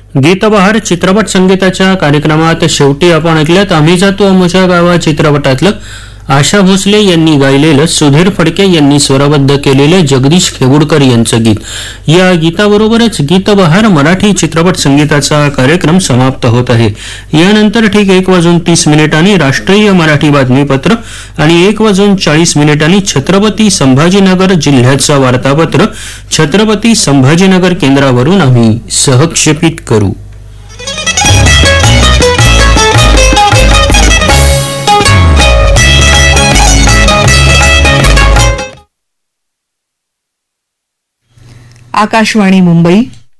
गीतबहार चित्रपट संगीताच्या कार्यक्रमात शेवटी आपण ऐकल्यात आम्ही जातो आमच्या गावा चित्रपटातलं आशा भोसले यांनी गायलेलं सुधीर फडके यांनी स्वरबद्ध केलेलं जगदीश खेवुडकर यांचं गीत। या गीताबरोबरच गीतबहार मराठी चित्रपट संगीताचा कार्यक्रम समाप्त होत आहे। यानंतर ठीक 1:30 राष्ट्रीय मराठी बातमीपत्र आणि 1:40 छत्रपती संभाजीनगर जिल्ह्याचं वार्तापत्र छत्रपती संभाजीनगर केंद्रावरून आम्ही सहक्षेपित करू। आकाशवाणी मुंबई।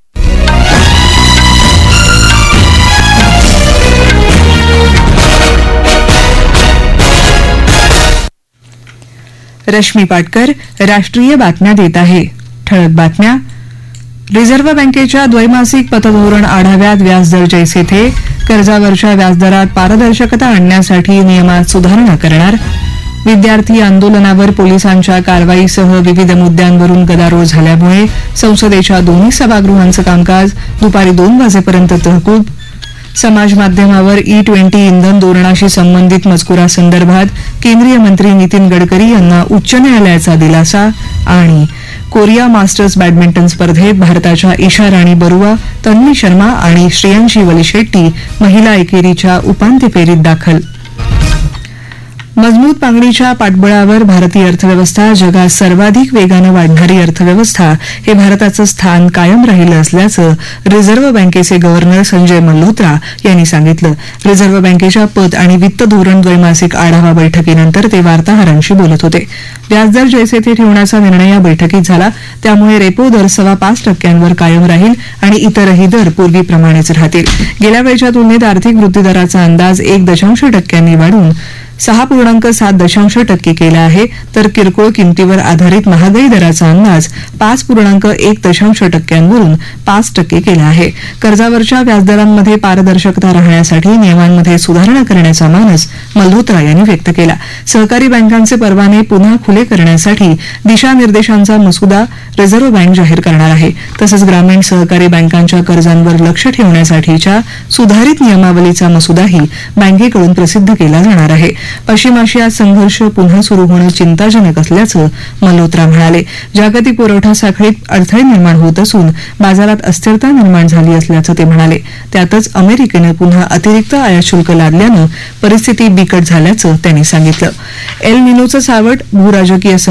रश्मी पाटकर राष्ट्रीय बातम्या देत आहे। ठळक बातम्या। रिझर्व्ह बँकेच्या द्वैमासिक पतधोरण आढाव्यात व्याजदर जैसे थे, कर्जावरच्या व्याजदरात पारदर्शकता आणण्यासाठी नियमात सुधारणा करणार। विद्यार्थी आंदोलनावर पोलिसांच्या कारवाईसह विविध मुद्द्यांवरून गदारोळ झाल्यामुळे संसदेच्या दोन्ही सभागृहांचं कामकाज दुपारी 2 वाजेपर्यंत तहकूब। समाज माध्यमावर E20 इंधन धोरणाशी संबंधित मजकुरासंदर्भात केंद्रीय मंत्री नितीन गडकरी यांना उच्च न्यायालयाचा दिलासा। आणि कोरिया मास्टर्स बॅडमिंटन स्पर्धेत भारताच्या ईशा राणी बरुआ, तन्वी शर्मा आणि श्रेयांशी वलिशेट्टी महिला एकेरीच्या उपांत्य फेरीत दाखल। मजबूत पांगणीच्या पाठबळावर भारतीय अर्थव्यवस्था जगात सर्वाधिक वेगानं वाढणारी अर्थव्यवस्था हे भारताचं स्थान कायम राहिलं असल्याचं रिझर्व्ह बँकेचे गव्हर्नर संजय मल्होत्रा यांनी सांगितलं। रिझर्व्ह बँकेच्या पत आणि वित्त धोरण द्वैमासिक आढावा बैठकीनंतर ते वार्ताहरांशी बोलत होते। व्याजदर जैसे थे ठेवण्याचा निर्णय या बैठकीत झाला, त्यामुळे रेपो दर 5.25% कायम राहील आणि इतरही दर पूर्वीप्रमाणेच राहतील। गेल्या वेळच्या तुलनेत आर्थिक वृद्धी दराचा अंदाज 1% वाढून 6.7% केला आहे, तर किरकोळ किमतीवर आधारित महागाई दराचा अंदाज 5.1% वरून 5% केला आहे। कर्जावरच्या व्याजदरांमध्ये पारदर्शकता राहण्यासाठी नियमांमध्ये सुधारणा करण्याचा मानस मल्होत्रा यांनी व्यक्त केला। सहकारी बँकांचे परवाने पुन्हा खुले करण्यासाठी दिशानिर्देशांचा मसुदा रिझर्व्ह बँक जाहीर करणार आहे। तसंच ग्रामीण सहकारी बँकांच्या कर्जांवर लक्ष ठेवण्यासाठीच्या सुधारित नियमावलीचा मसुदाही बँकेकडून प्रसिद्ध केला जाणार आहे। पश्चिम आशियात संघर्ष पुन्हा सुरू होणं चिंताजनक असल्याचं मल्होत्रा म्हणाले। जागतिक पुरवठा साखळीत अडथळे निर्माण होत असून बाजारात अस्थिरता निर्माण झाली असल्याचं ते म्हणाले। त्यातच अमेरिकेनं पुन्हा अतिरिक्त आयात शुल्क लादल्यानं परिस्थिती बिकट झाल्याचं त्यांनी सांगितलं। एल निनोचं सावट भूराजकीय